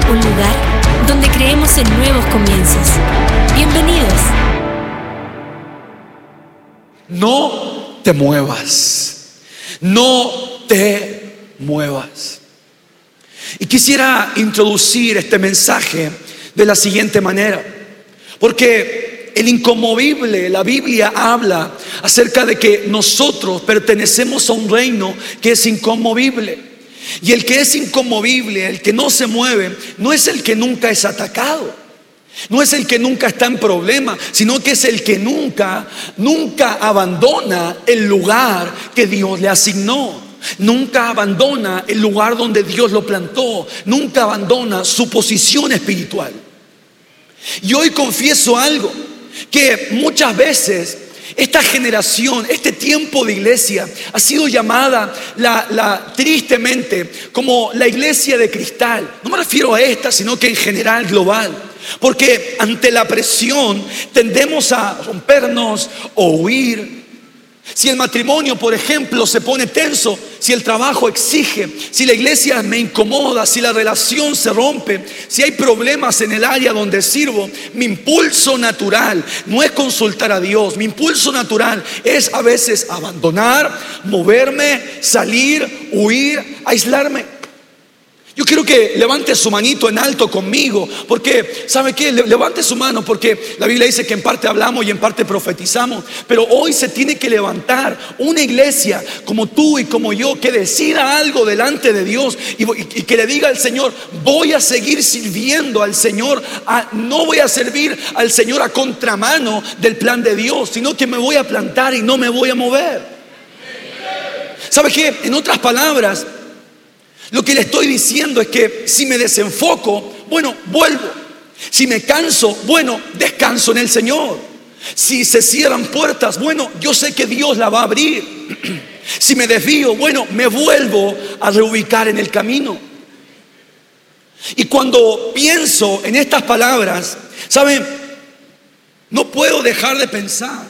un lugar donde creemos en nuevos comienzos. Bienvenidos. No te muevas. No te muevas. Y quisiera introducir este mensaje de la siguiente manera, porque el inconmovible, la Biblia habla acerca de que nosotros pertenecemos a un reino que es inconmovible. Y el que es inconmovible, el que no se mueve, no es el que nunca es atacado, no es el que nunca está en problemas, sino que es el que nunca abandona el lugar que Dios le asignó. Nunca abandona el lugar donde Dios lo plantó. Nunca abandona su posición espiritual. Y hoy confieso algo, que muchas veces esta generación, este tiempo de iglesia ha sido llamada tristemente como la iglesia de cristal. No me refiero a esta, sino que en general global. Porque ante la presión tendemos a rompernos o huir. Si el matrimonio, por ejemplo, se pone tenso, si el trabajo exige, si la iglesia me incomoda, si la relación se rompe, si hay problemas en el área donde sirvo, mi impulso natural no es consultar a Dios. Mi impulso natural es a veces abandonar, moverme, salir, huir, aislarme. Yo quiero que levante su manito en alto conmigo, porque ¿sabe qué? Levante su mano, porque la Biblia dice que en parte hablamos y en parte profetizamos. Pero hoy se tiene que levantar una iglesia como tú y como yo, que decida algo delante de Dios y que le diga al Señor: voy a seguir sirviendo al Señor. No voy a servir al Señor a contramano del plan de Dios, sino que me voy a plantar y no me voy a mover. ¿Sabe qué? En otras palabras, lo que le estoy diciendo es que si me desenfoco, bueno, vuelvo. Si me canso, bueno, descanso en el Señor. Si se cierran puertas, bueno, yo sé que Dios la va a abrir. Si me desvío, bueno, me vuelvo a reubicar en el camino. Y cuando pienso en estas palabras, ¿saben? No puedo dejar de pensar.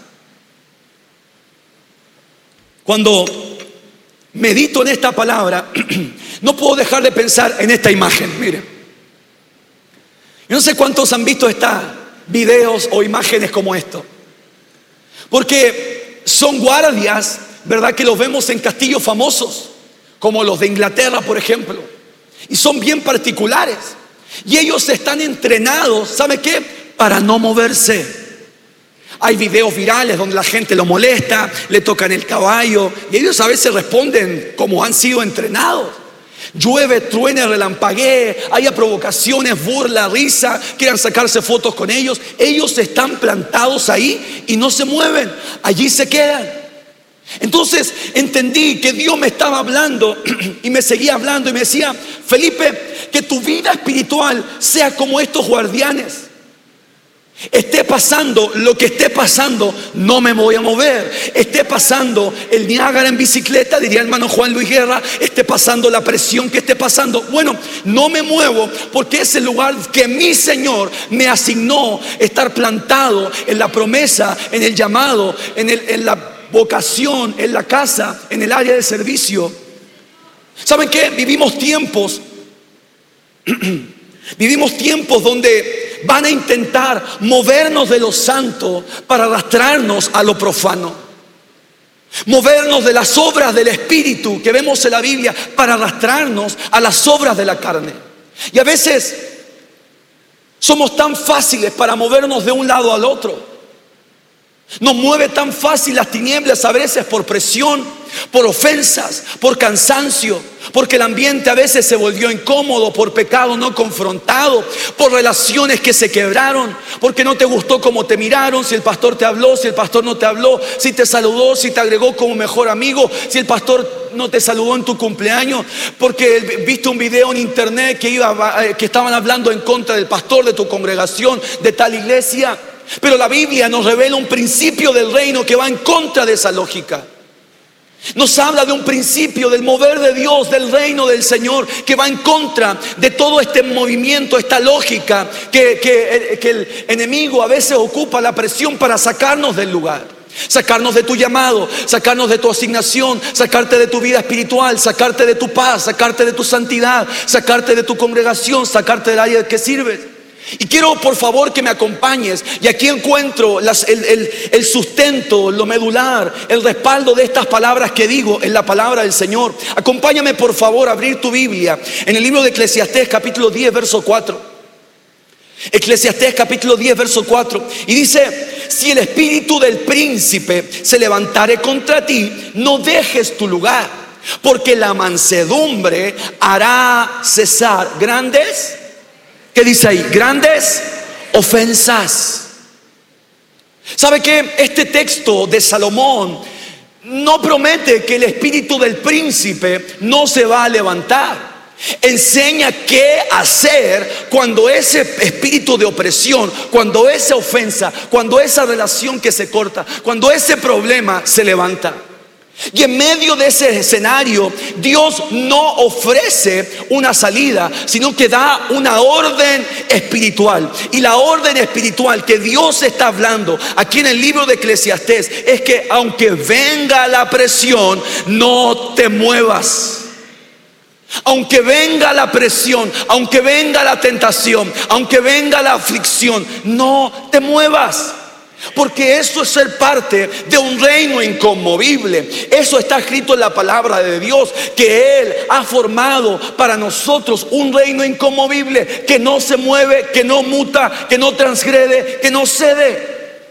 Cuando medito en esta palabra, no puedo dejar de pensar en esta imagen. Mire, yo no sé cuántos han visto estos videos o imágenes como esto, porque son guardias, ¿verdad? Que los vemos en castillos famosos, como los de Inglaterra, por ejemplo, y son bien particulares. Y ellos están entrenados, ¿sabe qué? Para no moverse. Hay videos virales donde la gente lo molesta, le tocan el caballo, y ellos a veces responden como han sido entrenados. Llueve, truene, relampaguee, haya provocaciones, burla, risa, quieran sacarse fotos con ellos. Ellos están plantados ahí y no se mueven, allí se quedan. Entonces entendí que Dios me estaba hablando y me seguía hablando y me decía: Felipe, que tu vida espiritual sea como estos guardianes. Esté pasando lo que esté pasando, no me voy a mover. Esté pasando el Niágara en bicicleta, diría el hermano Juan Luis Guerra, esté pasando la presión que esté pasando, bueno, no me muevo, porque es el lugar que mi Señor me asignó, estar plantado en la promesa, en el llamado, en la vocación, en la casa, en el área de servicio. ¿Saben qué? Vivimos tiempos donde van a intentar movernos de lo santo para arrastrarnos a lo profano. Movernos de las obras del Espíritu que vemos en la Biblia para arrastrarnos a las obras de la carne. Y a veces somos tan fáciles para movernos de un lado al otro. Nos mueve tan fácil las tinieblas a veces por presión, por ofensas, por cansancio, porque el ambiente a veces se volvió incómodo, por pecado no confrontado, por relaciones que se quebraron, porque no te gustó cómo te miraron, si el pastor te habló, si el pastor no te habló, si te saludó, si te agregó como mejor amigo, si el pastor no te saludó en tu cumpleaños, porque viste un video en internet que estaban hablando en contra del pastor de tu congregación, de tal iglesia. Pero la Biblia nos revela un principio del reino que va en contra de esa lógica. Nos habla de un principio del mover de Dios, del reino del Señor, que va en contra de todo este movimiento, esta lógica que el enemigo a veces ocupa la presión para sacarnos del lugar. Sacarnos de tu llamado, sacarnos de tu asignación, sacarte de tu vida espiritual, sacarte de tu paz, sacarte de tu santidad, sacarte de tu congregación, sacarte del área que sirves. Y quiero por favor que me acompañes. Y aquí encuentro el sustento, lo medular, el respaldo de estas palabras que digo en la palabra del Señor. Acompáñame por favor a abrir tu Biblia en el libro de Eclesiastés capítulo 10 verso 4. Eclesiastés capítulo 10 verso 4. Y dice: si el espíritu del príncipe se levantare contra ti, no dejes tu lugar, porque la mansedumbre hará cesar grandes, ¿qué dice ahí? Grandes ofensas. ¿Sabe qué? Este texto de Salomón no promete que el espíritu del príncipe no se va a levantar. Enseña qué hacer cuando ese espíritu de opresión, cuando esa ofensa, cuando esa relación que se corta, cuando ese problema se levanta. Y en medio de ese escenario, Dios no ofrece una salida, sino que da una orden espiritual. Y la orden espiritual que Dios está hablando aquí en el libro de Eclesiastés es que aunque venga la presión, no te muevas. Aunque venga la presión, aunque venga la tentación, aunque venga la aflicción, no te muevas. Porque eso es ser parte de un reino inconmovible. Eso está escrito en la palabra de Dios, que Él ha formado para nosotros un reino inconmovible, que no se mueve, que no muta, que no transgrede, que no cede.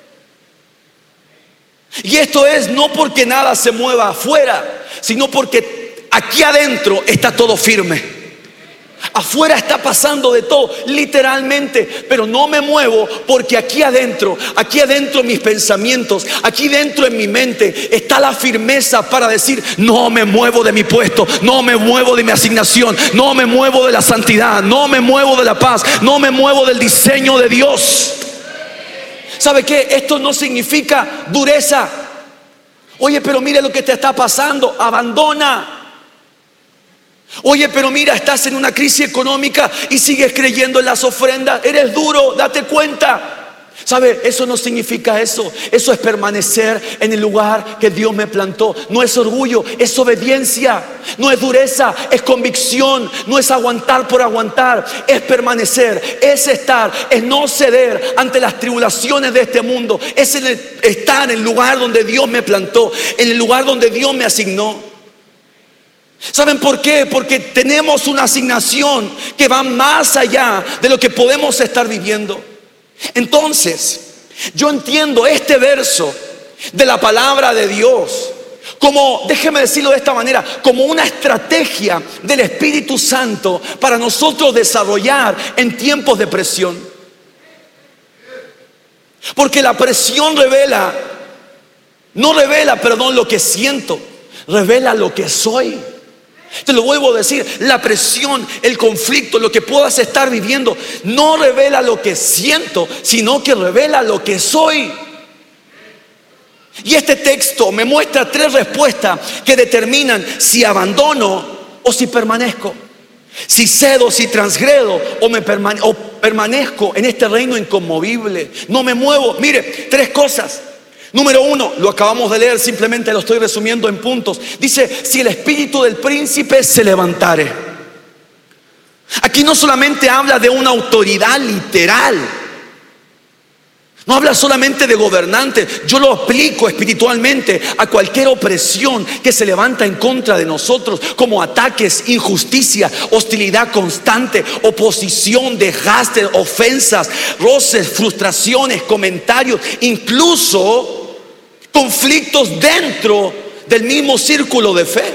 Y esto es no porque nada se mueva afuera, sino porque aquí adentro está todo firme. Afuera está pasando de todo, literalmente, pero no me muevo porque aquí adentro en mis pensamientos, aquí dentro en mi mente está la firmeza para decir: no me muevo de mi puesto, no me muevo de mi asignación, no me muevo de la santidad, no me muevo de la paz, no me muevo del diseño de Dios. ¿Sabe qué? Esto no significa dureza. Oye, pero mire lo que te está pasando, abandona. Oye, pero mira, estás en una crisis económica y sigues creyendo en las ofrendas. Eres duro, date cuenta. ¿Sabe? Eso no significa eso. Eso es permanecer en el lugar que Dios me plantó. No es orgullo, es obediencia. No es dureza, es convicción. No es aguantar por aguantar, es permanecer, es estar, es no ceder ante las tribulaciones de este mundo. Es estar en el lugar donde Dios me plantó, en el lugar donde Dios me asignó. ¿Saben por qué? Porque tenemos una asignación que va más allá de lo que podemos estar viviendo. Entonces, yo entiendo este verso de la palabra de Dios como, déjeme decirlo de esta manera, como una estrategia del Espíritu Santo para nosotros desarrollar en tiempos de presión. Porque la presión no revela lo que siento, revela lo que soy. Te lo vuelvo a decir: la presión, el conflicto, lo que puedas estar viviendo no revela lo que siento, sino que revela lo que soy. Y este texto me muestra 3 respuestas que determinan si abandono o si permanezco, si cedo, si transgredo o permanezco en este reino inconmovible. No me muevo. Mire, 3 cosas. Número 1, lo acabamos de leer, simplemente lo estoy resumiendo en puntos. Dice: si el espíritu del príncipe se levantare. Aquí no solamente habla de una autoridad literal, no habla solamente de gobernante. Yo lo aplico espiritualmente a cualquier opresión que se levanta en contra de nosotros, como ataques, injusticia, hostilidad constante, oposición, desgaste, ofensas, roces, frustraciones, comentarios, incluso conflictos dentro del mismo círculo de fe.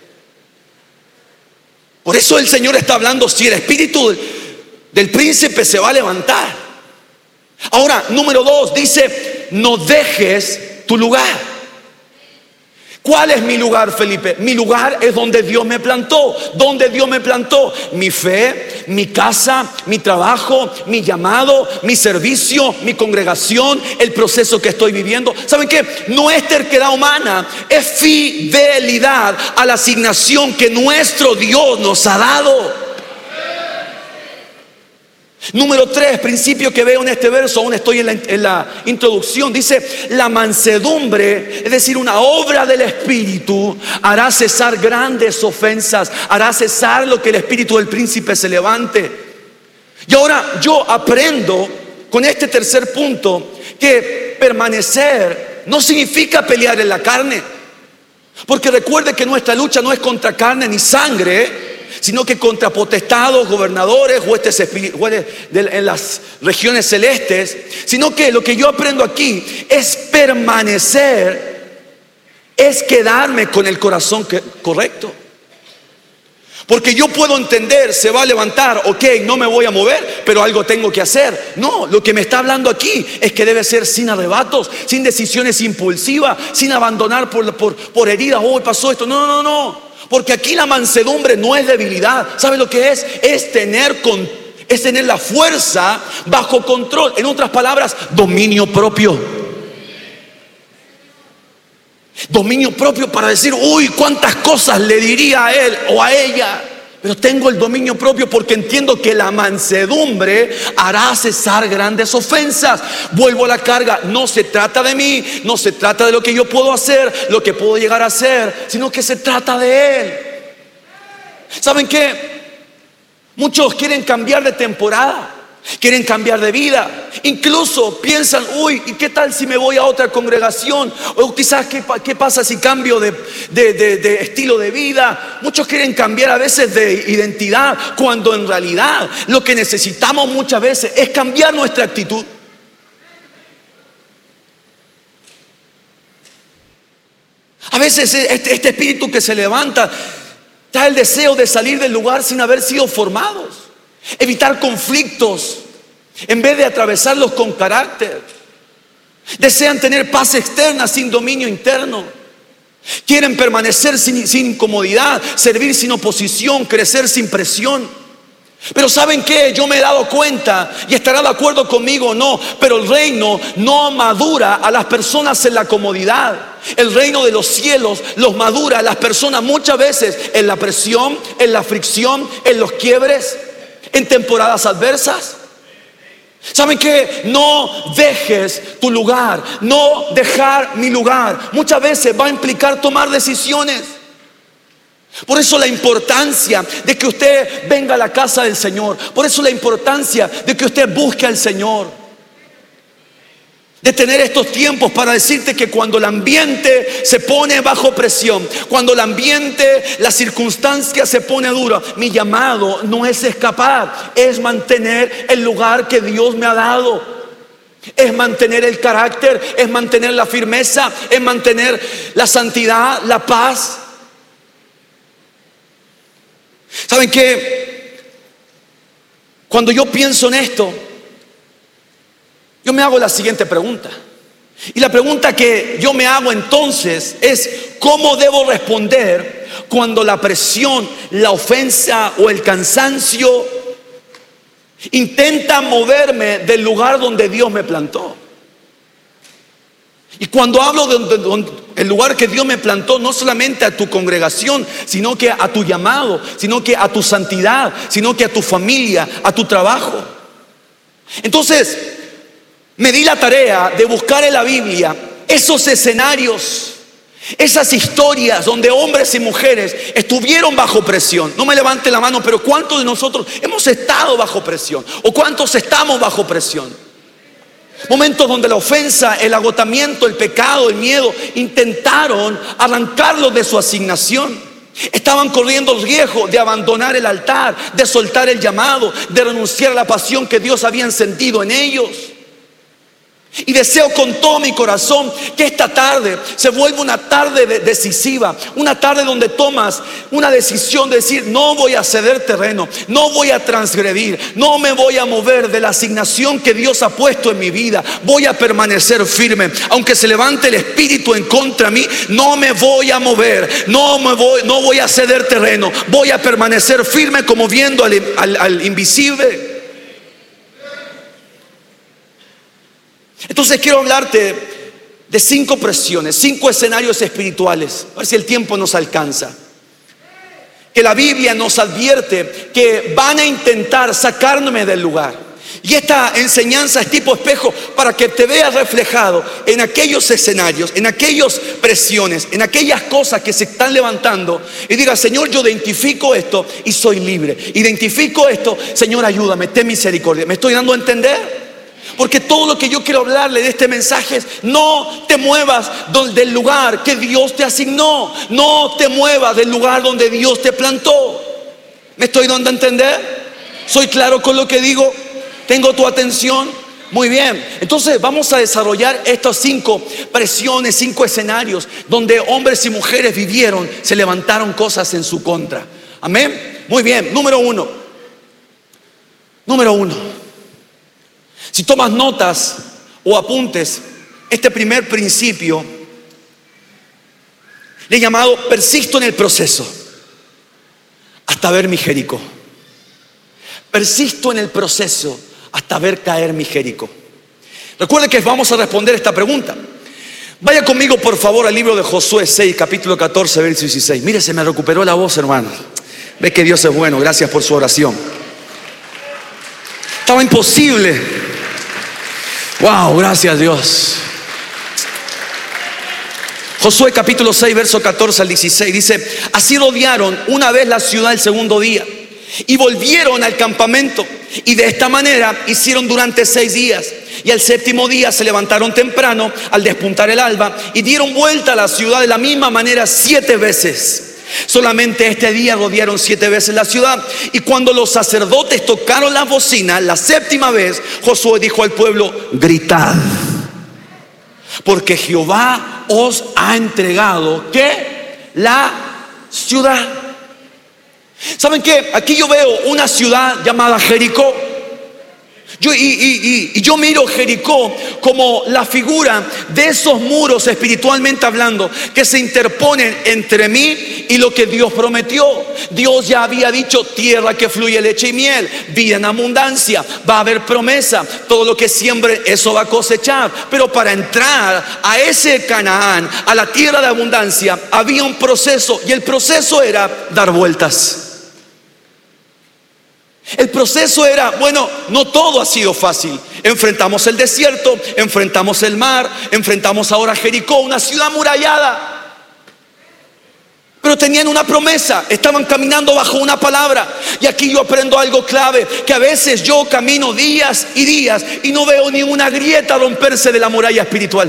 Por eso el Señor está hablando: si el espíritu del príncipe se va a levantar. Ahora, número 2, dice: no dejes tu lugar. ¿Cuál es mi lugar, Felipe? Mi lugar es donde Dios me plantó. ¿Dónde Dios me plantó? Mi fe, mi casa, mi trabajo, mi llamado, mi servicio, mi congregación, el proceso que estoy viviendo. ¿Saben qué? No es terquedad humana, es fidelidad a la asignación que nuestro Dios nos ha dado. Número 3, principio que veo en este verso, aún estoy en la introducción, dice: la mansedumbre, es decir, una obra del Espíritu, hará cesar grandes ofensas, hará cesar lo que el espíritu del príncipe se levante. Y ahora yo aprendo con este tercer punto que permanecer no significa pelear en la carne, porque recuerde que nuestra lucha no es contra carne ni sangre, sino que contra potestados, gobernadores, huestes en las regiones celestes. Sino que lo que yo aprendo aquí es permanecer, es quedarme con el corazón correcto. Porque yo puedo entender, se va a levantar, ok, no me voy a mover, pero algo tengo que hacer. No, lo que me está hablando aquí es que debe ser sin arrebatos, sin decisiones impulsivas, sin abandonar por heridas. Oh, pasó esto. No. Porque aquí la mansedumbre no es debilidad. ¿Sabe lo que es? Es tener la fuerza bajo control. En otras palabras, dominio propio. Dominio propio para decir: uy, cuántas cosas le diría a él o a ella. Pero tengo el dominio propio porque entiendo que la mansedumbre hará cesar grandes ofensas. Vuelvo a la carga. No se trata de mí, no se trata de lo que yo puedo hacer, lo que puedo llegar a hacer, sino que se trata de Él. ¿Saben qué? Muchos quieren cambiar de temporada, quieren cambiar de vida. Incluso piensan: uy, ¿y qué tal si me voy a otra congregación? O quizás, ¿qué pasa si cambio de estilo de vida? Muchos quieren cambiar a veces de identidad, cuando en realidad lo que necesitamos muchas veces es cambiar nuestra actitud. A veces este espíritu que se levanta trae el deseo de salir del lugar sin haber sido formados, evitar conflictos en vez de atravesarlos con carácter. Desean tener paz externa sin dominio interno. Quieren permanecer sin incomodidad, servir sin oposición, crecer sin presión. Pero ¿saben qué? Yo me he dado cuenta, y estará de acuerdo conmigo o no, pero el reino no madura a las personas en la comodidad. El reino de los cielos los madura a las personas muchas veces en la presión, en la fricción, en los quiebres, en temporadas adversas. ¿Saben qué? No dejes tu lugar, no dejar mi lugar. Muchas veces va a implicar tomar decisiones. Por eso la importancia de que usted venga a la casa del Señor. Por eso la importancia de que usted busque al Señor. De tener estos tiempos para decirte que cuando el ambiente se pone bajo presión, cuando el ambiente, la circunstancia se pone dura, mi llamado no es escapar, es mantener el lugar que Dios me ha dado. Es mantener el carácter, es mantener la firmeza, es mantener la santidad, la paz. ¿Saben qué? Cuando yo pienso en esto, yo me hago la siguiente pregunta. Y la pregunta que yo me hago entonces es: ¿cómo debo responder cuando la presión, la ofensa o el cansancio intenta moverme del lugar donde Dios me plantó? Y cuando hablo del lugar que Dios me plantó, no solamente a tu congregación, sino que a tu llamado, sino que a tu santidad, sino que a tu familia, a tu trabajo. Entonces, me di la tarea de buscar en la Biblia esos escenarios, esas historias donde hombres y mujeres estuvieron bajo presión. No me levante la mano, pero ¿cuántos de nosotros hemos estado bajo presión? ¿O cuántos estamos bajo presión? Momentos donde la ofensa, el agotamiento, el pecado, el miedo intentaron arrancarlos de su asignación. Estaban corriendo el riesgo de abandonar el altar, de soltar el llamado, de renunciar a la pasión que Dios había encendido en ellos. Y deseo con todo mi corazón que esta tarde se vuelva una tarde decisiva, una tarde donde tomas una decisión de decir: no voy a ceder terreno, no voy a transgredir, no me voy a mover de la asignación que Dios ha puesto en mi vida. Voy a permanecer firme, aunque se levante el espíritu en contra de mí, no me voy a mover, no voy a ceder terreno, voy a permanecer firme como viendo al invisible. Entonces quiero hablarte de 5 presiones, 5 escenarios espirituales. A ver si el tiempo nos alcanza. Que la Biblia nos advierte que van a intentar sacarme del lugar, Y esta enseñanza es tipo espejo para que te veas reflejado en aquellos escenarios, en aquellas presiones, en aquellas cosas que se están levantando y digas: Señor, yo identifico esto y soy libre. Identifico esto, Señor, ayúdame, ten misericordia. ¿Me estoy dando a entender? Porque todo lo que yo quiero hablarle de este mensaje es: no te muevas del lugar que Dios te asignó. No te muevas del lugar donde Dios te plantó. ¿Me estoy dando a entender? ¿Soy claro con lo que digo? ¿Tengo tu atención? Muy bien. Entonces vamos a desarrollar estas 5 presiones, 5 escenarios donde hombres y mujeres vivieron, se levantaron cosas en su contra. Amén. Muy bien. Número uno. Si tomas notas o apuntes, este primer principio le he llamado: persisto en el proceso hasta ver mi Jericó. Persisto en el proceso hasta ver caer mi Jericó. Recuerden que vamos a responder esta pregunta. Vaya conmigo por favor al libro de Josué 6, capítulo 14, verso 16. Mire, se me recuperó la voz, hermano. Ve que Dios es bueno. Gracias por su oración. Estaba imposible. Wow, gracias Dios. Josué capítulo 6, verso 14 al 16 dice: así rodearon una vez la ciudad el segundo día y volvieron al campamento, y de esta manera hicieron durante 6 días. Y al séptimo día se levantaron temprano al despuntar el alba y dieron vuelta a la ciudad de la misma manera 7 veces. Solamente este día rodearon 7 veces la ciudad. Y cuando los sacerdotes tocaron las bocinas la 7ª vez, Josué dijo al pueblo: gritad, porque Jehová os ha entregado, ¿qué? La ciudad. ¿Saben qué? Aquí yo veo una ciudad llamada Jericó. Yo miro Jericó como la figura de esos muros, espiritualmente hablando, que se interponen entre mí y lo que Dios prometió. Dios ya había dicho: tierra que fluye leche y miel, vida en abundancia, va a haber promesa, todo lo que siembre eso va a cosechar. Pero para entrar a ese Canaán, a la tierra de abundancia, había un proceso, y el proceso era dar vueltas. El proceso era, bueno, no todo ha sido fácil. Enfrentamos el desierto, enfrentamos el mar, enfrentamos ahora Jericó, una ciudad amurallada. Pero tenían una promesa, estaban caminando bajo una palabra. Y aquí yo aprendo algo clave, que a veces yo camino días y días y no veo ni una grieta romperse de la muralla espiritual.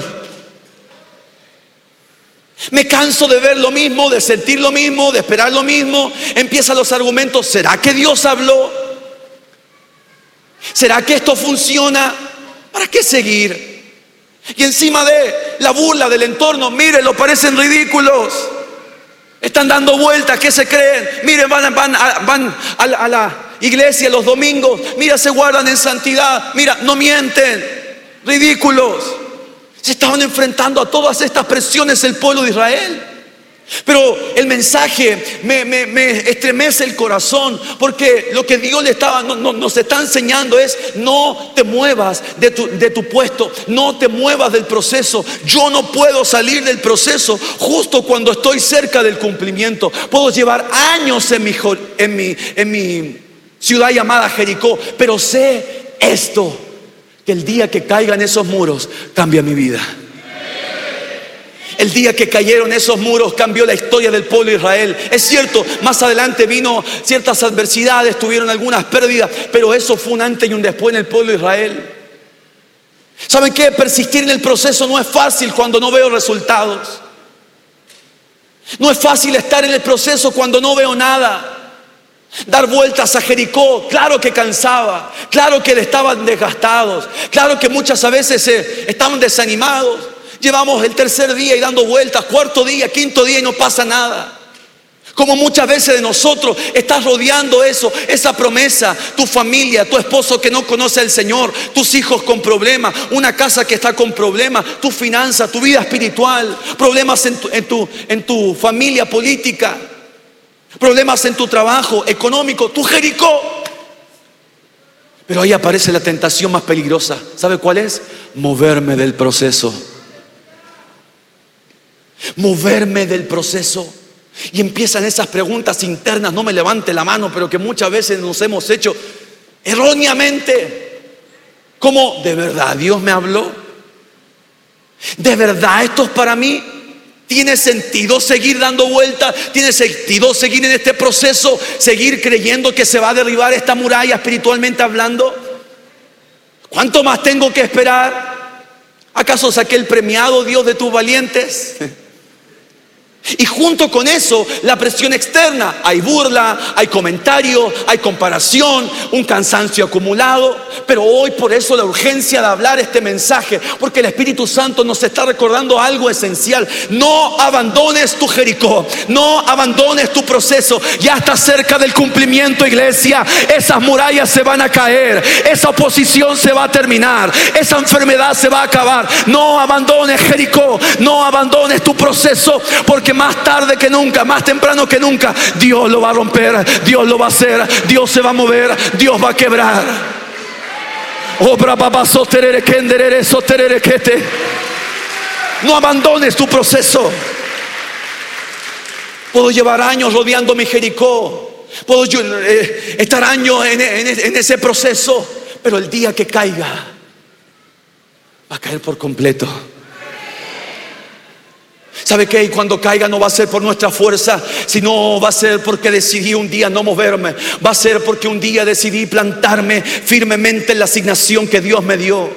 Me canso de ver lo mismo, de sentir lo mismo, de esperar lo mismo. Empiezan los argumentos: ¿será que Dios habló? ¿Será que esto funciona? ¿Para qué seguir? Y encima de la burla del entorno, miren, lo parecen ridículos. Están dando vueltas, ¿qué se creen? Miren, van a la iglesia los domingos. Mira, se guardan en santidad. Mira, no mienten. Ridículos. Se estaban enfrentando a todas estas presiones el pueblo de Israel. Pero el mensaje me estremece el corazón, porque lo que Dios nos está enseñando es: no te muevas de tu puesto, no te muevas del proceso. Yo no puedo salir del proceso justo cuando estoy cerca del cumplimiento. Puedo llevar años en mi ciudad llamada Jericó, pero sé esto, que el día que caigan esos muros cambia mi vida. El día que cayeron esos muros cambió la historia del pueblo de Israel. Es cierto, más adelante vino ciertas adversidades, tuvieron algunas pérdidas, pero eso fue un antes y un después en el pueblo de Israel. ¿Saben qué? Persistir en el proceso no es fácil cuando no veo resultados. No es fácil estar en el proceso cuando no veo nada. Dar vueltas a Jericó, claro que cansaba, claro que estaban desgastados, claro que muchas veces estaban desanimados. Llevamos el 3er día y dando vueltas, 4.º día, 5.º día y no pasa nada. Como muchas veces de nosotros estás rodeando esa promesa, tu familia, tu esposo que no conoce al Señor, tus hijos con problemas, una casa que está con problemas, tu finanza, tu vida espiritual, problemas en tu familia política, problemas en tu trabajo económico, tu Jericó. Pero ahí aparece la tentación más peligrosa. ¿Sabe cuál es? Moverme del proceso. Moverme del proceso. Y empiezan esas preguntas internas: no me levante la mano, pero que muchas veces nos hemos hecho erróneamente. ¿Cómo? ¿De verdad Dios me habló? ¿De verdad esto es para mí? ¿Tiene sentido seguir dando vueltas? ¿Tiene sentido seguir en este proceso? ¿Seguir creyendo que se va a derribar esta muralla espiritualmente hablando? ¿Cuánto más tengo que esperar? ¿Acaso saqué el premiado Dios de tus valientes? Y junto con eso, la presión externa. Hay burla, hay comentario, hay comparación, un cansancio acumulado. Pero hoy por eso la urgencia de hablar este mensaje, porque el Espíritu Santo nos está recordando algo esencial. No abandones tu Jericó, no abandones tu proceso. Ya está cerca del cumplimiento, iglesia. Esas murallas se van a caer, esa oposición se va a terminar, esa enfermedad se va a acabar. No abandones Jericó, no abandones tu proceso, porque más tarde que nunca, más temprano que nunca, Dios lo va a romper, Dios lo va a hacer, Dios se va a mover, Dios va a quebrar. No abandones tu proceso. Puedo llevar años rodeando mi Jericó, puedo estar años en ese proceso, pero el día que caiga, va a caer por completo. ¿Sabe qué? Y cuando caiga no va a ser por nuestra fuerza, sino va a ser porque decidí un día no moverme. Va a ser porque un día decidí plantarme firmemente en la asignación que Dios me dio.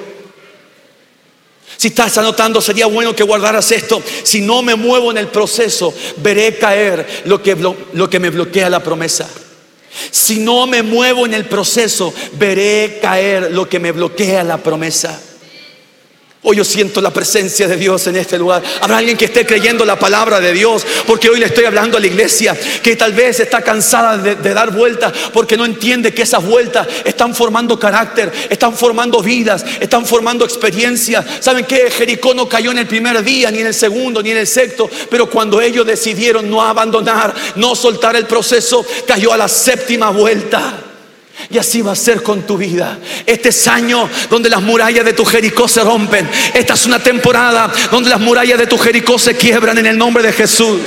Si estás anotando, sería bueno que guardaras esto. Si no me muevo en el proceso, veré caer lo que me bloquea la promesa. Si no me muevo en el proceso, veré caer lo que me bloquea la promesa. Hoy yo siento la presencia de Dios en este lugar. Habrá alguien que esté creyendo la palabra de Dios, porque hoy le estoy hablando a la iglesia que tal vez está cansada de dar vueltas, porque no entiende que esas vueltas están formando carácter, están formando vidas, están formando experiencias. ¿Saben qué? Jericó no cayó en el primer día, ni en el segundo, ni en el sexto, pero cuando ellos decidieron no abandonar, no soltar el proceso, cayó a la séptima vuelta. Y así va a ser con tu vida. Este es año donde las murallas de tu Jericó se rompen. Esta es una temporada donde las murallas de tu Jericó se quiebran en el nombre de Jesús.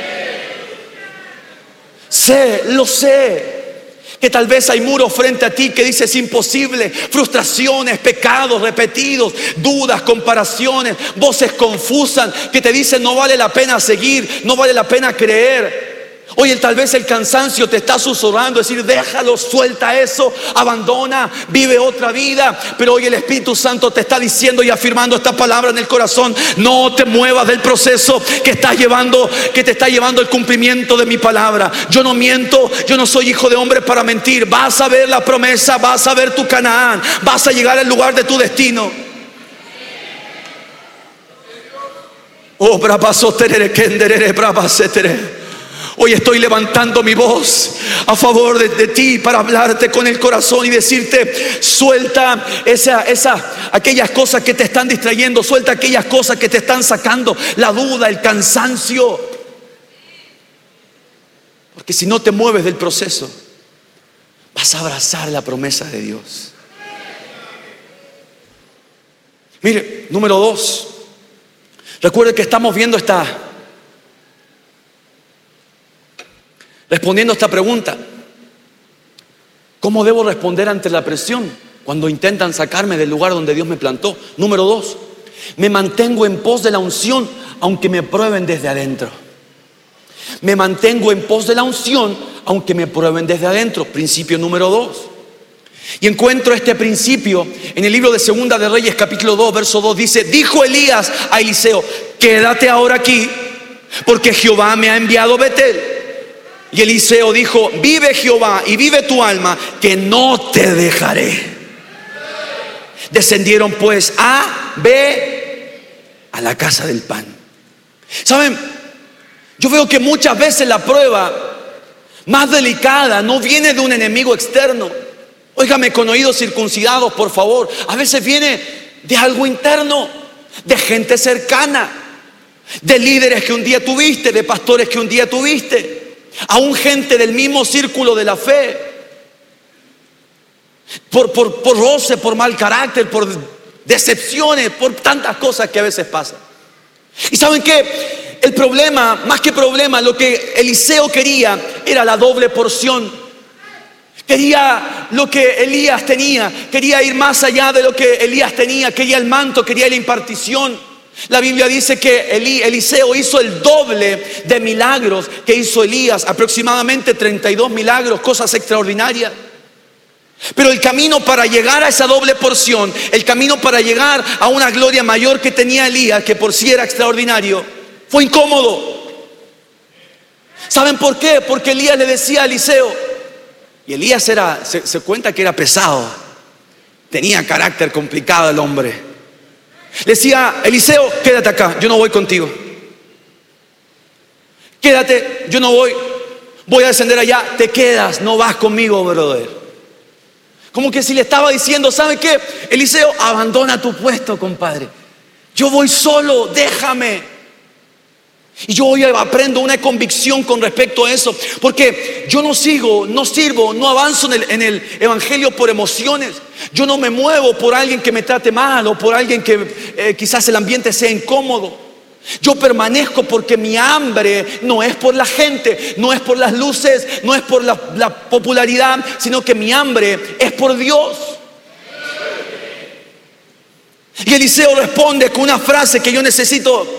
Lo sé, que tal vez hay muros frente a ti que dices imposible, frustraciones, pecados repetidos, dudas, comparaciones, voces confusas que te dicen no vale la pena seguir, no vale la pena creer. Oye, tal vez el cansancio te está susurrando, decir déjalo, suelta eso, abandona, vive otra vida. Pero hoy el Espíritu Santo te está diciendo y afirmando esta palabra en el corazón: no te muevas del proceso que te está llevando el cumplimiento de mi palabra. Yo no miento, yo no soy hijo de hombre para mentir. Vas a ver la promesa, vas a ver tu Canaán, vas a llegar al lugar de tu destino. Oh, brava soterere, kenderere, brava setere. Hoy estoy levantando mi voz a favor de ti para hablarte con el corazón y decirte: suelta aquellas cosas que te están distrayendo, suelta aquellas cosas que te están sacando la duda, el cansancio. Porque si no te mueves del proceso, vas a abrazar la promesa de Dios. Mire, número 2. Recuerde que estamos viendo respondiendo a esta pregunta: ¿cómo debo responder ante la presión cuando intentan sacarme del lugar donde Dios me plantó? Número 2, me mantengo en pos de la unción aunque me prueben desde adentro. Me mantengo en pos de la unción aunque me prueben desde adentro. Principio número 2. Y encuentro este principio en el libro de Segunda de Reyes, capítulo 2, verso 2. Dice: dijo Elías a Eliseo: quédate ahora aquí, porque Jehová me ha enviado a Betel. Y Eliseo dijo: vive Jehová y vive tu alma, que no te dejaré. Descendieron pues a la casa del pan. ¿Saben? Yo veo que muchas veces la prueba más delicada no viene de un enemigo externo. Óigame con oídos circuncidados, por favor. A veces viene de algo interno, de gente cercana, de líderes que un día tuviste, de pastores que un día tuviste, aún gente del mismo círculo de la fe. Por roce, por mal carácter, por decepciones, por tantas cosas que a veces pasan. ¿Y saben qué? El problema, más que problema, lo que Eliseo quería era la doble porción. Quería lo que Elías tenía, quería ir más allá de lo que Elías tenía, quería el manto, quería la impartición. La Biblia dice que Eliseo hizo el doble de milagros que hizo Elías, aproximadamente 32 milagros, cosas extraordinarias. Pero el camino para llegar a esa doble porción, el camino para llegar a una gloria mayor que tenía Elías, que por sí era extraordinario, fue incómodo. ¿Saben por qué? Porque Elías le decía a Eliseo, y Elías se cuenta que era pesado, tenía carácter complicado el hombre. Le decía, Eliseo, quédate acá, yo no voy contigo. Quédate, yo no voy a descender allá, te quedas, no vas conmigo, brother. Como que si le estaba diciendo, ¿sabe qué? Eliseo, abandona tu puesto, compadre. Yo voy solo, déjame. Y yo hoy aprendo una convicción con respecto a eso. Porque yo no sirvo, no avanzo en el evangelio por emociones. Yo no me muevo por alguien que me trate mal o por alguien que quizás el ambiente sea incómodo. Yo permanezco porque mi hambre no es por la gente, no es por las luces, no es por la popularidad, sino que mi hambre es por Dios. Y Eliseo responde con una frase que yo necesito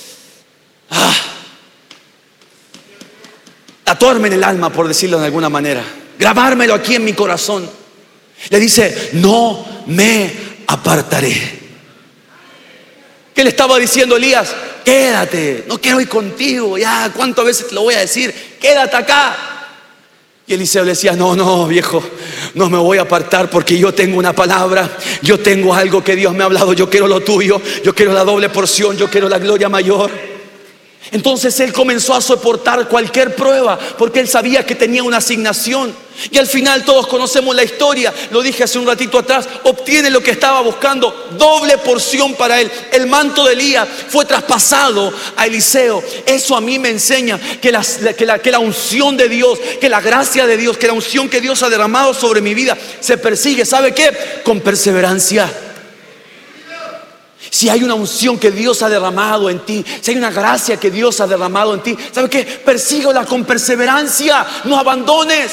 tatuarme en el alma, por decirlo de alguna manera, grabármelo aquí en mi corazón. Le dice, no me apartaré. ¿Qué le estaba diciendo Elías? Quédate, no quiero ir contigo. Ya, ¿cuántas veces te lo voy a decir? Quédate acá. Y Eliseo le decía, no, viejo, no me voy a apartar porque yo tengo una palabra, yo tengo algo que Dios me ha hablado, yo quiero lo tuyo, yo quiero la doble porción, yo quiero la gloria mayor. Entonces él comenzó a soportar cualquier prueba porque él sabía que tenía una asignación. Y al final todos conocemos la historia, lo dije hace un ratito atrás, obtiene lo que estaba buscando, doble porción para él. El manto de Elías fue traspasado a Eliseo. Eso a mí me enseña que la unción de Dios, que la gracia de Dios, que la unción que Dios ha derramado sobre mi vida se persigue, ¿sabe qué? Con perseverancia. Si hay una unción que Dios ha derramado en ti, si hay una gracia que Dios ha derramado en ti, ¿sabe qué? Persíguela con perseverancia, no abandones.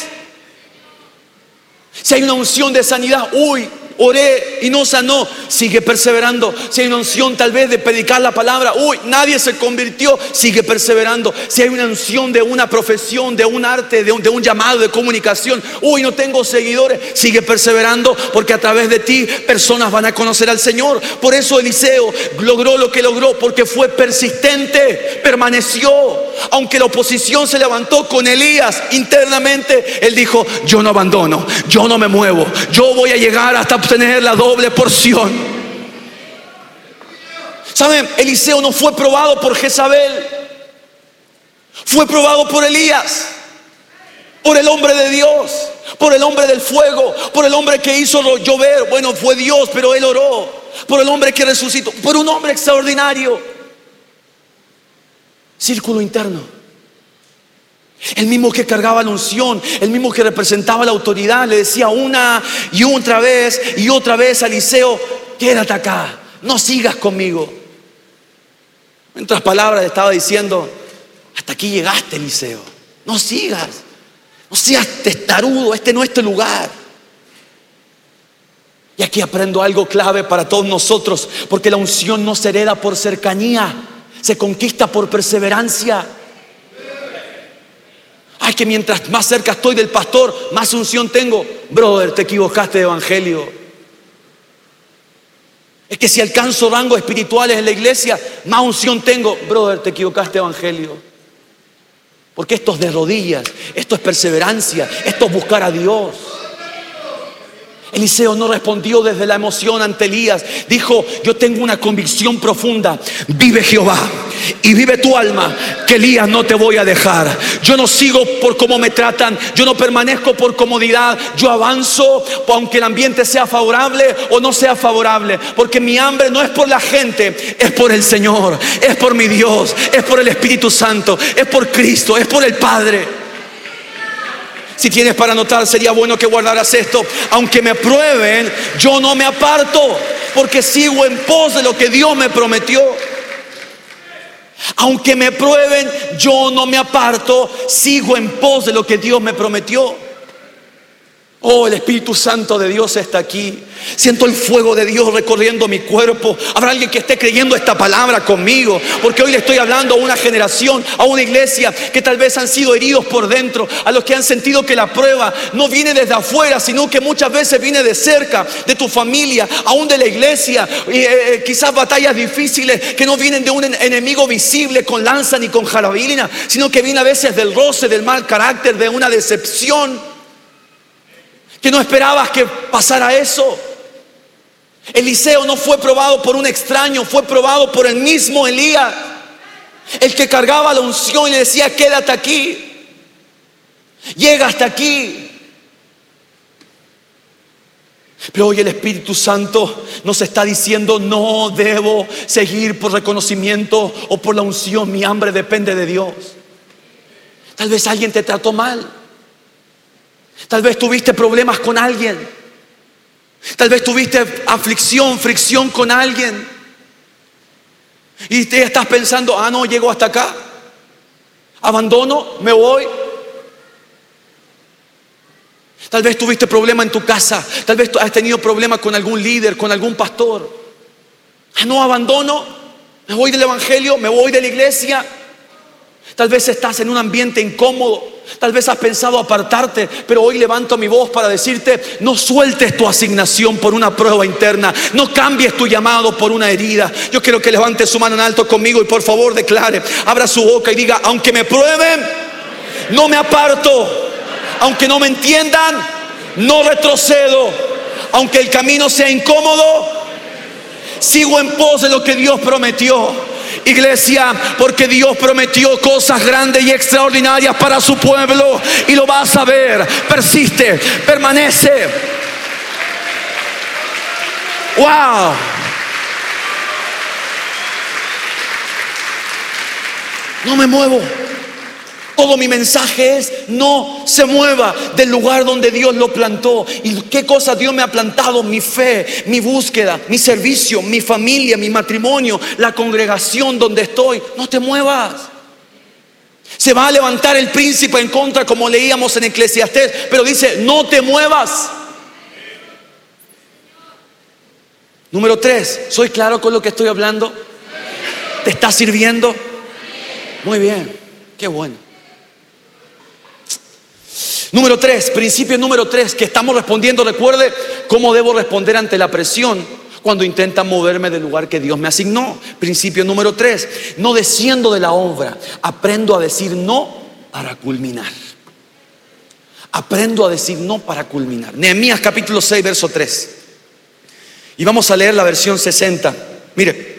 Si hay una unción de sanidad, oré y no sanó, sigue perseverando. Si hay una unción tal vez de predicar la palabra, nadie se convirtió, sigue perseverando. Si hay una unción de una profesión, de un arte, de un llamado de comunicación, no tengo seguidores, sigue perseverando, porque a través de ti personas van a conocer al Señor. Por eso Eliseo logró lo que logró, porque fue persistente, permaneció. Aunque la oposición se levantó con Elías internamente, él dijo, yo no abandono, yo no me muevo, yo voy a llegar hasta obtener la doble porción. ¿Saben? Eliseo no fue probado por Jezabel, fue probado por Elías, por el hombre de Dios, por el hombre del fuego, por el hombre que hizo llover. Bueno, fue Dios, pero él oró. Por el hombre que resucitó, por un hombre extraordinario. Círculo interno. El mismo que cargaba la unción, el mismo que representaba la autoridad, le decía una y otra vez a Eliseo, quédate acá, no sigas conmigo. En otras palabras le estaba diciendo, hasta aquí llegaste, Eliseo, no sigas, no seas testarudo, este no es tu lugar. Y aquí aprendo algo clave para todos nosotros, porque la unción no se hereda por cercanía, se conquista por perseverancia. Ay, que mientras más cerca estoy del pastor, más unción tengo. Brother, te equivocaste de evangelio. Es que si alcanzo rangos espirituales en la iglesia, más unción tengo. Brother, te equivocaste de evangelio. Porque esto es de rodillas, esto es perseverancia, esto es buscar a Dios. Eliseo no respondió desde la emoción ante Elías. Dijo, yo tengo una convicción profunda. Vive Jehová y vive tu alma, que Elías no te voy a dejar. Yo no sigo por cómo me tratan, yo no permanezco por comodidad. Yo avanzo aunque el ambiente sea favorable o no sea favorable, porque mi hambre no es por la gente, es por el Señor, es por mi Dios, es por el Espíritu Santo, es por Cristo, es por el Padre. Si tienes para anotar, sería bueno que guardaras esto. Aunque me prueben, yo no me aparto, porque sigo en pos de lo que Dios me prometió. Aunque me prueben, yo no me aparto, sigo en pos de lo que Dios me prometió. Oh, el Espíritu Santo de Dios está aquí. Siento el fuego de Dios recorriendo mi cuerpo. Habrá alguien que esté creyendo esta palabra conmigo, porque hoy le estoy hablando a una generación, a una iglesia que tal vez han sido heridos por dentro, a los que han sentido que la prueba no viene desde afuera, sino que muchas veces viene de cerca, de tu familia, aún de la iglesia. Quizás batallas difíciles que no vienen de un enemigo visible con lanza ni con jarabilina, sino que viene a veces del roce, del mal carácter, de una decepción, que no esperabas que pasara eso. Eliseo no fue probado por un extraño, fue probado por el mismo Elías, el que cargaba la unción y le decía: quédate aquí, llega hasta aquí. Pero hoy el Espíritu Santo nos está diciendo: no debo seguir por reconocimiento o por la unción, mi hambre depende de Dios. Tal vez alguien te trató mal. Tal vez tuviste problemas con alguien. Tal vez tuviste fricción con alguien. Y te estás pensando: no, llego hasta acá. Abandono, me voy. Tal vez tuviste problema en tu casa. Tal vez has tenido problemas con algún líder, con algún pastor. No, abandono, me voy del evangelio, me voy de la iglesia. Tal vez estás en un ambiente incómodo. Tal vez has pensado apartarte, pero hoy levanto mi voz para decirte: no sueltes tu asignación por una prueba interna. No cambies tu llamado por una herida. Yo quiero que levante su mano en alto conmigo y por favor declare, abra su boca y diga: aunque me prueben, no me aparto. Aunque no me entiendan, no retrocedo. Aunque el camino sea incómodo, sigo en pos de lo que Dios prometió. Iglesia, porque Dios prometió cosas grandes y extraordinarias para su pueblo, y lo vas a ver. Persiste, permanece. Wow. No me muevo. Todo mi mensaje es: no se mueva del lugar donde Dios lo plantó. ¿Y qué cosa Dios me ha plantado? Mi fe, mi búsqueda, mi servicio, mi familia, mi matrimonio, la congregación donde estoy. No te muevas. Se va a levantar el príncipe en contra, como leíamos en Eclesiastés, pero dice: no te muevas. Número 3, ¿soy claro con lo que estoy hablando? ¿Te está sirviendo? Muy bien, qué bueno. Número 3, principio número 3 que estamos respondiendo. Recuerde cómo debo responder ante la presión cuando intentan moverme del lugar que Dios me asignó. Principio número 3, no desciendo de la obra, aprendo a decir no para culminar. Aprendo a decir no para culminar. Nehemías capítulo 6, verso 3. Y vamos a leer la versión 60. Mire.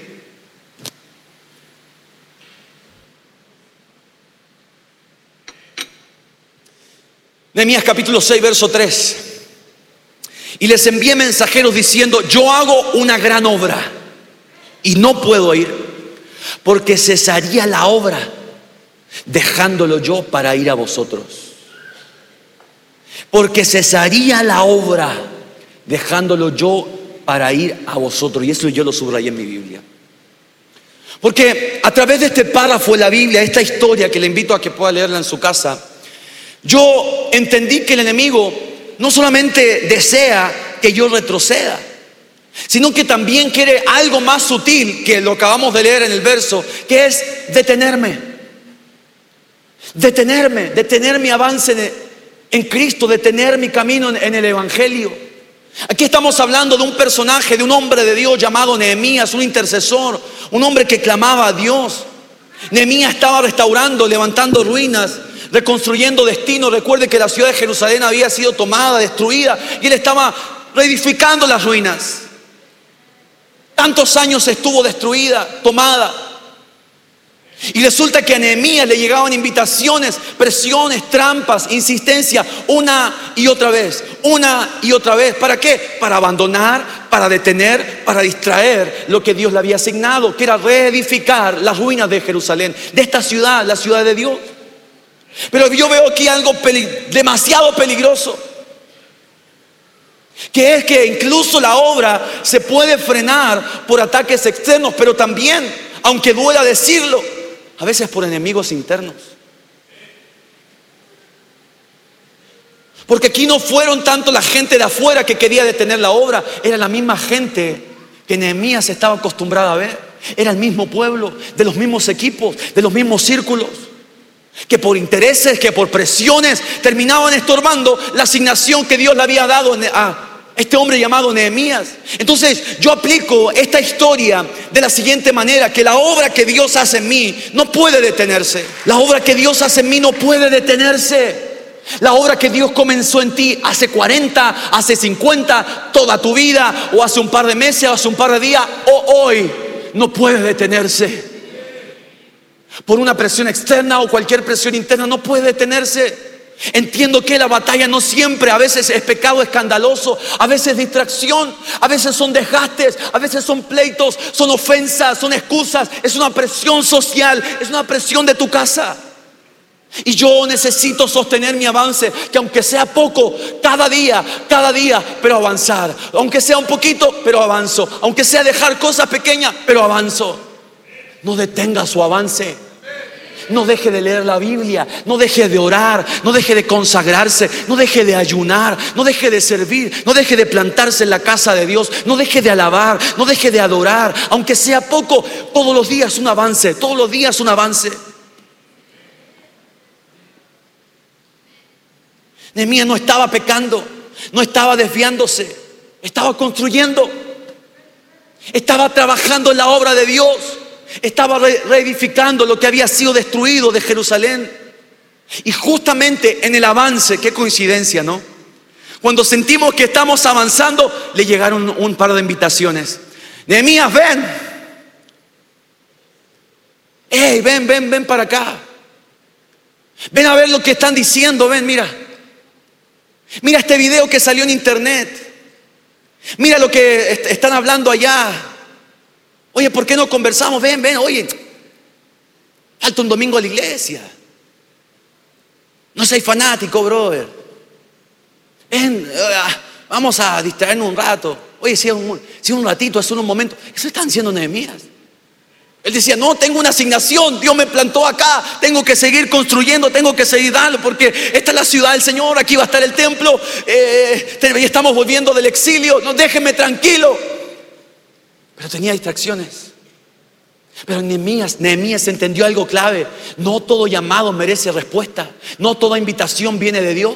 Nehemías capítulo 6, verso 3. Y les envié mensajeros diciendo: yo hago una gran obra y no puedo ir, porque cesaría la obra dejándolo yo para ir a vosotros. Porque cesaría la obra dejándolo yo para ir a vosotros. Y eso yo lo subrayé en mi Biblia. Porque a través de este párrafo de la Biblia, esta historia que le invito a que pueda leerla en su casa, yo entendí que el enemigo no solamente desea que yo retroceda, sino que también quiere algo más sutil que lo acabamos de leer en el verso, que es detenerme. Detener mi avance en Cristo, detener mi camino en el evangelio. Aquí estamos hablando de un personaje, de un hombre de Dios llamado Nehemías, un intercesor, un hombre que clamaba a Dios. Nehemías estaba restaurando, levantando ruinas, reconstruyendo destinos. Recuerde que la ciudad de Jerusalén había sido tomada, destruida, y él estaba reedificando las ruinas. Tantos años estuvo destruida, tomada. Y resulta que a Nehemías le llegaban invitaciones, presiones, trampas, insistencia, una y otra vez. ¿Para qué? Para abandonar, para detener, para distraer lo que Dios le había asignado, que era reedificar las ruinas de Jerusalén, de esta ciudad, la ciudad de Dios. Pero yo veo aquí algo demasiado peligroso, que es que incluso la obra se puede frenar por ataques externos, pero también, aunque duela decirlo, a veces por enemigos internos. Porque aquí no fueron tanto la gente de afuera que quería detener la obra, era la misma gente que Nehemías estaba acostumbrada a ver. Era el mismo pueblo, de los mismos equipos, de los mismos círculos, que por intereses, que por presiones terminaban estorbando la asignación que Dios le había dado a este hombre llamado Nehemías. Entonces yo aplico esta historia de la siguiente manera: que la obra que Dios hace en mí no puede detenerse. La obra que Dios hace en mí no puede detenerse. La obra que Dios comenzó en ti hace 40, hace 50, toda tu vida, o hace un par de meses, o hace un par de días, o hoy, no puede detenerse. Por una presión externa o cualquier presión interna, no puede detenerse. Entiendo que la batalla no siempre, a veces es pecado escandaloso, a veces es distracción, a veces son desgastes, a veces son pleitos, son ofensas, son excusas, es una presión social, es una presión de tu casa. Y yo necesito sostener mi avance, que aunque sea poco, cada día, pero avanzar. Aunque sea un poquito, pero avanzo. Aunque sea dejar cosas pequeñas, pero avanzo. No detenga su avance. No deje de leer la Biblia, no deje de orar, no deje de consagrarse, no deje de ayunar, no deje de servir, no deje de plantarse en la casa de Dios, no deje de alabar, no deje de adorar. Aunque sea poco, todos los días un avance, todos los días un avance. Nehemías no estaba pecando, no estaba desviándose, estaba construyendo, estaba trabajando en la obra de Dios, estaba reedificando lo que había sido destruido de Jerusalén. Y justamente en el avance, qué coincidencia, ¿no? Cuando sentimos que estamos avanzando, le llegaron un par de invitaciones. Nehemías, ven. Hey, ven para acá. Ven a ver lo que están diciendo, ven, mira. Mira este video que salió en internet. Mira lo que están hablando allá. Oye, ¿por qué no conversamos? Ven, oye, falta un domingo a la iglesia. No seas fanático, brother. Ven, vamos a distraernos un rato. Oye, si un ratito, hace unos momentos. Eso están diciendo Nehemías. Él decía, no, tengo una asignación, Dios me plantó acá, tengo que seguir construyendo, tengo que seguir dando, porque esta es la ciudad del Señor, aquí va a estar el templo, y estamos volviendo del exilio, no, déjenme tranquilo. Pero tenía distracciones. Pero Nehemías entendió algo clave: no todo llamado merece respuesta, no toda invitación viene de Dios.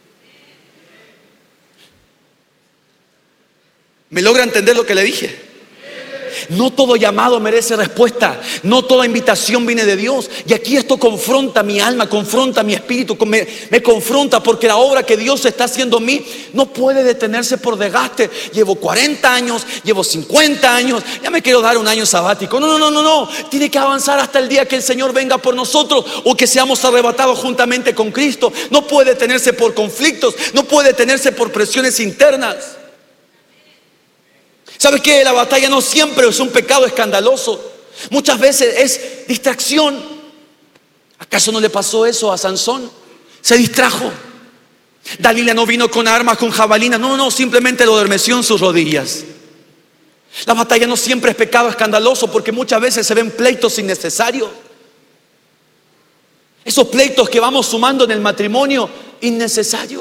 ¿Me logra entender lo que le dije? No todo llamado merece respuesta, no toda invitación viene de Dios. Y aquí esto confronta mi alma, confronta mi espíritu, me confronta, porque la obra que Dios está haciendo en mí no puede detenerse por desgaste. Llevo 40 años, llevo 50 años, ya me quiero dar un año sabático. No, tiene que avanzar hasta el día que el Señor venga por nosotros, o que seamos arrebatados juntamente con Cristo. No puede detenerse por conflictos, no puede detenerse por presiones internas. ¿Sabes qué? La batalla no siempre es un pecado escandaloso. Muchas veces es distracción. ¿Acaso no le pasó eso a Sansón? Se distrajo. Dalila no vino con armas, con jabalina. No, simplemente lo adormeció en sus rodillas. La batalla no siempre es pecado escandaloso, porque muchas veces se ven pleitos innecesarios. Esos pleitos que vamos sumando en el matrimonio, innecesarios.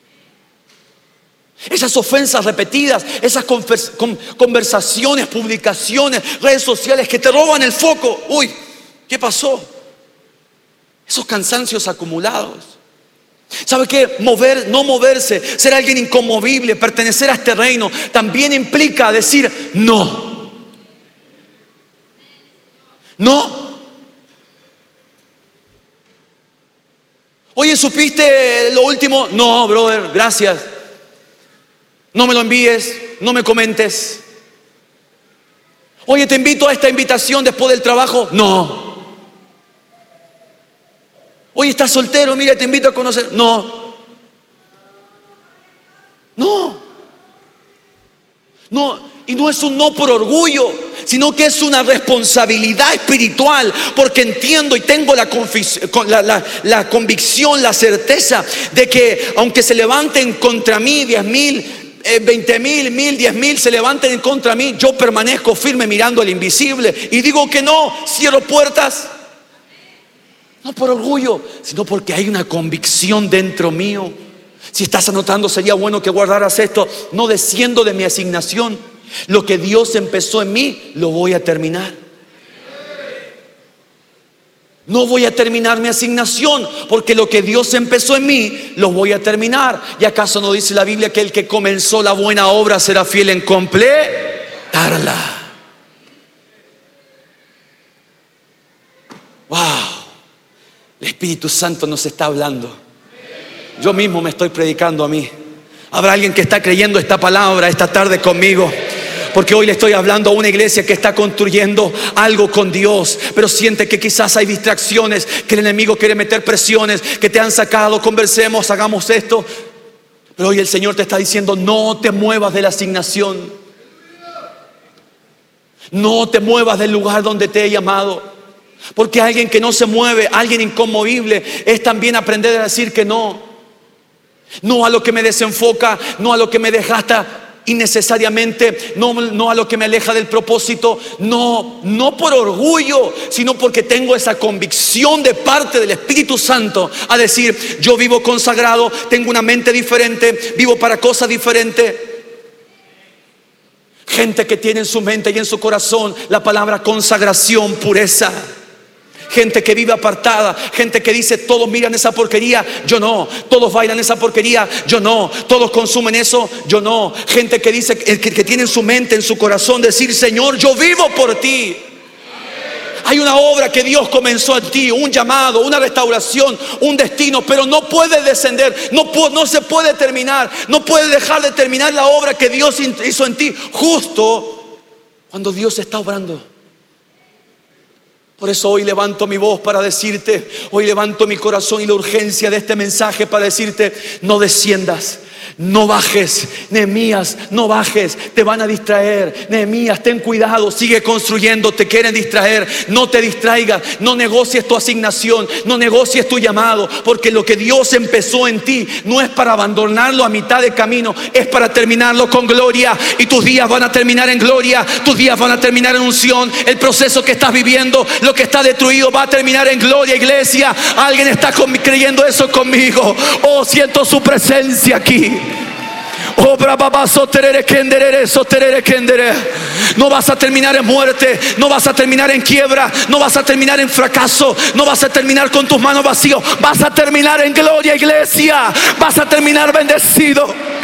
Esas ofensas repetidas, esas conversaciones, publicaciones, redes sociales que te roban el foco. Uy, ¿qué pasó? Esos cansancios acumulados. ¿Sabe qué? No moverse, ser alguien inconmovible, pertenecer a este reino, también implica decir no. No. Oye, ¿supiste lo último? No, brother, gracias. No me lo envíes, no me comentes. Oye, te invito a esta invitación después del trabajo. No. Oye, ¿estás soltero? Mira, te invito a conocer. No. Y no es un no por orgullo, sino que es una responsabilidad espiritual, porque entiendo y tengo la convicción, la certeza de que aunque se levanten contra mí 10,000, 20,000, 1,000, 10,000 se levanten en contra mí, yo permanezco firme mirando al invisible y digo que no, cierro puertas. No por orgullo, sino porque hay una convicción dentro mío Si estás anotando, sería bueno que guardaras esto: no desciendo de mi asignación. Lo que Dios empezó en mí, lo voy a terminar. No voy a terminar mi asignación, porque lo que Dios empezó en mí, lo voy a terminar. ¿Y acaso no dice la Biblia que el que comenzó la buena obra será fiel en completarla? Wow, el Espíritu Santo nos está hablando. Yo mismo me estoy predicando a mí. Habrá alguien que está creyendo esta palabra esta tarde conmigo, porque hoy le estoy hablando a una iglesia que está construyendo algo con Dios, pero siente que quizás hay distracciones, que el enemigo quiere meter presiones, que te han sacado. Conversemos, hagamos esto. Pero hoy el Señor te está diciendo: no te muevas de la asignación. No te muevas del lugar donde te he llamado. Porque alguien que no se mueve, alguien inconmovible, es también aprender a decir que no. No a lo que me desenfoca, no a lo que me desgasta innecesariamente, no a lo que me aleja del propósito. No por orgullo, sino porque tengo esa convicción de parte del Espíritu Santo a decir: yo vivo consagrado, tengo una mente diferente, vivo para cosas diferentes. Gente que tiene en su mente y en su corazón la palabra consagración, pureza. Gente que vive apartada, gente que dice: todos miran esa porquería, yo no. Todos bailan esa porquería, yo no. Todos consumen eso, yo no. Gente que dice, que tiene en su mente, en su corazón, decir: Señor, yo vivo por ti. Hay una obra que Dios comenzó en ti, un llamado, una restauración, un destino, pero no puede descender, no se puede terminar, no puede dejar de terminar la obra que Dios hizo en ti justo cuando Dios está obrando. Por eso hoy levanto mi voz para decirte, hoy levanto mi corazón y la urgencia de este mensaje para decirte: no desciendas, no bajes. Nehemías, no bajes, te van a distraer. Nehemías, ten cuidado, sigue construyendo, te quieren distraer. No te distraigas, no negocies tu asignación, no negocies tu llamado, porque lo que Dios empezó en ti no es para abandonarlo a mitad de camino, es para terminarlo con gloria. Y tus días van a terminar en gloria, tus días van a terminar en unción. El proceso que estás viviendo, lo que está destruido, va a terminar en gloria, iglesia. Alguien está creyendo eso conmigo. Oh, siento su presencia aquí. No vas a terminar en muerte, no vas a terminar en quiebra, no vas a terminar en fracaso, no vas a terminar con tus manos vacías. Vas a terminar en gloria, iglesia. Vas a terminar bendecido.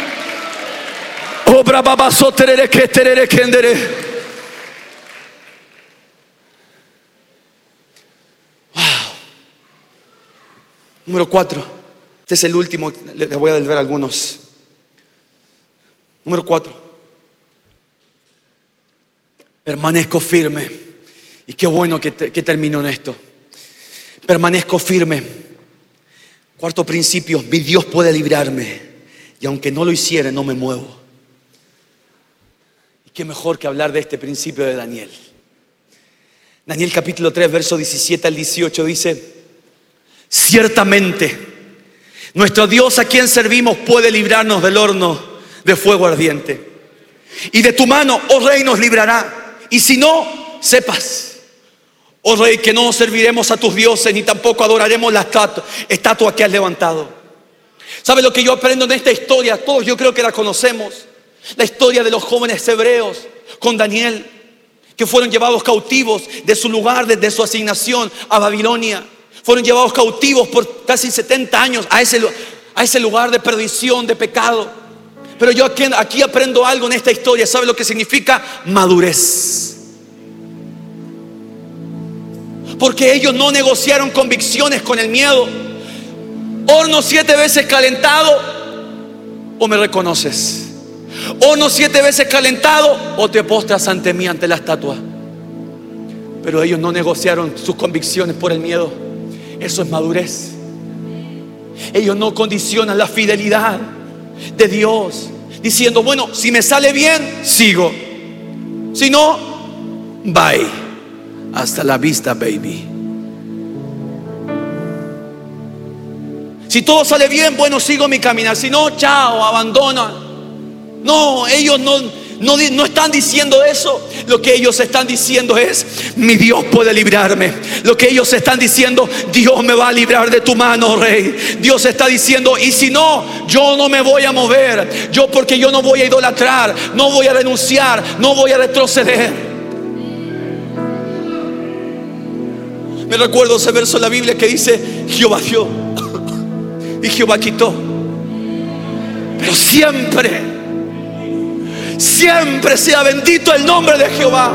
Número 4. Este es el último, les voy a devolver algunos. Número 4. Permanezco firme. Y qué bueno que termino en esto. Permanezco firme. Cuarto principio: mi Dios puede librarme, y aunque no lo hiciera, no me muevo. Y qué mejor que hablar de este principio de Daniel. Daniel capítulo 3, verso 17 al 18 dice: ciertamente nuestro Dios, a quien servimos, puede librarnos del horno de fuego ardiente, y de tu mano, oh rey, nos librará. Y si no, sepas, oh rey, que no serviremos a tus dioses, ni tampoco adoraremos la estatua que has levantado. ¿Sabes lo que yo aprendo en esta historia? Todos yo creo que la conocemos. La historia de los jóvenes hebreos con Daniel, que fueron llevados cautivos de su lugar, desde su asignación a Babilonia. Fueron llevados cautivos por casi 70 años a ese lugar de perdición, de pecado. Pero yo aquí aprendo algo en esta historia. ¿Sabe lo que significa? Madurez. Porque ellos no negociaron convicciones con el miedo. Horno 7 veces calentado, o me reconoces. Horno 7 veces calentado, o te postras ante mí, ante la estatua. Pero ellos no negociaron sus convicciones por el miedo. Eso es madurez. Ellos no condicionan la fidelidad de Dios diciendo: bueno, si me sale bien, sigo. Si no, bye. Hasta la vista, baby. Si todo sale bien, bueno, sigo mi caminar. Si no, chao, abandona. No, ellos no están diciendo eso. Lo que ellos están diciendo es: mi Dios puede librarme. Lo que ellos están diciendo: Dios me va a librar de tu mano, Rey. Dios está diciendo: y si no, yo no me voy a mover. Porque yo no voy a idolatrar, no voy a renunciar, no voy a retroceder. Me recuerdo ese verso en la Biblia que dice: Jehová dio y Jehová quitó. Pero siempre sea bendito el nombre de Jehová.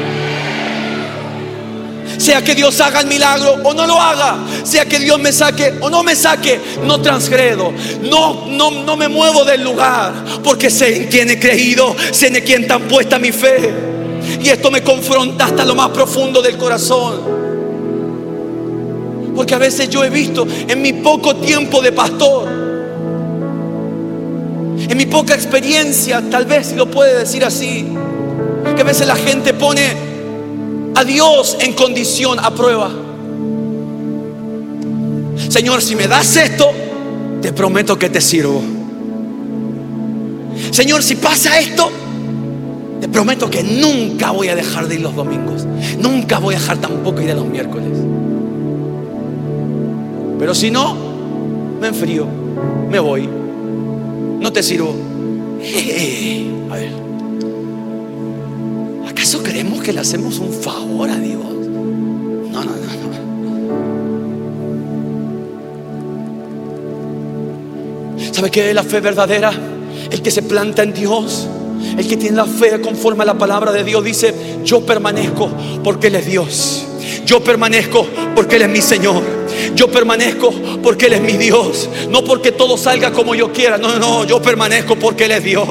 Sea que Dios haga el milagro o no lo haga, sea que Dios me saque o no me saque, no transgredo, no me muevo del lugar, porque sé en quién he creído, sé en quién está puesta mi fe. Y esto me confronta hasta lo más profundo del corazón, porque a veces yo he visto en mi poco tiempo de pastor, en mi poca experiencia, tal vez si lo puede decir así, que a veces la gente pone a Dios en condición, a prueba. Señor, si me das esto, te prometo que te sirvo. Señor, si pasa esto, te prometo que nunca voy a dejar de ir los domingos, nunca voy a dejar tampoco ir a los miércoles. Pero si no, me enfrío, me voy, no te sirvo. A ver, ¿acaso creemos que le hacemos un favor a Dios? No. ¿Sabe qué es la fe verdadera? El que se planta en Dios, el que tiene la fe conforme a la palabra de Dios, dice: yo permanezco porque Él es Dios. Yo permanezco porque Él es mi Señor. Yo permanezco porque Él es mi Dios. No porque todo salga como yo quiera. No, yo permanezco porque Él es Dios.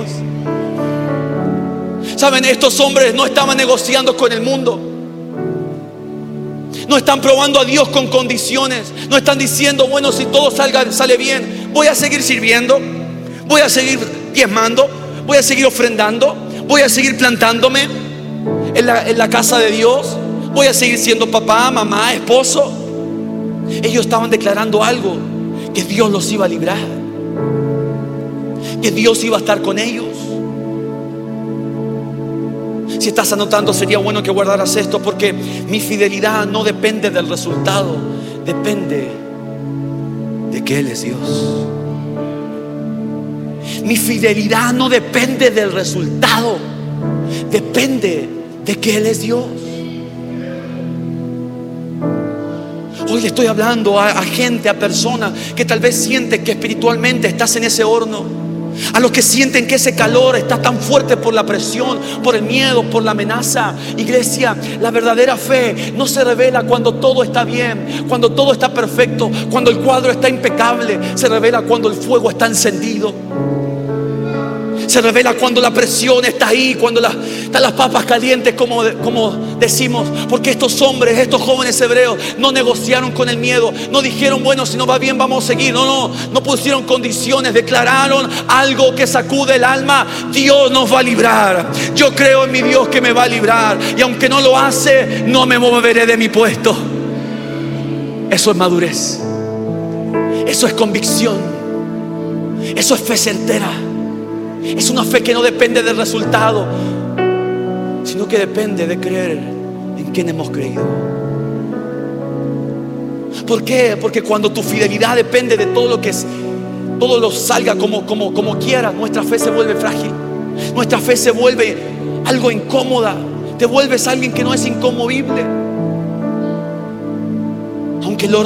Saben, estos hombres no estaban negociando con el mundo. No están probando a Dios con condiciones. No están diciendo: bueno, si todo sale bien, voy a seguir sirviendo, voy a seguir diezmando, voy a seguir ofrendando, voy a seguir plantándome en la casa de Dios, voy a seguir siendo papá, mamá, esposo. Ellos estaban declarando algo: que Dios los iba a librar, que Dios iba a estar con ellos. Si estás anotando, sería bueno que guardaras esto, porque mi fidelidad no depende del resultado, depende de que Él es Dios. Mi fidelidad no depende del resultado, depende de que Él es Dios. Hoy le estoy hablando a gente, a personas que tal vez sienten que espiritualmente estás en ese horno. A los que sienten que ese calor está tan fuerte por la presión, por el miedo, por la amenaza. Iglesia, la verdadera fe no se revela cuando todo está bien, cuando todo está perfecto, cuando el cuadro está impecable. Se revela cuando el fuego está encendido. Se revela cuando la presión está ahí, cuando están las papas calientes, como decimos. Porque estos hombres, estos jóvenes hebreos, no negociaron con el miedo. No dijeron: bueno, si no va bien, vamos a seguir. No pusieron condiciones. Declararon algo que sacude el alma: Dios nos va a librar. Yo creo en mi Dios que me va a librar. Y aunque no lo hace, no me moveré de mi puesto. Eso es madurez. Eso es convicción. Eso es fe certera. Es una fe que no depende del resultado, sino que depende de creer en quien hemos creído. ¿Por qué? Porque cuando tu fidelidad depende de todo lo salga como quiera, nuestra fe se vuelve frágil. Nuestra fe se vuelve algo incómoda. Te vuelves alguien que no es inconmovible. Aunque el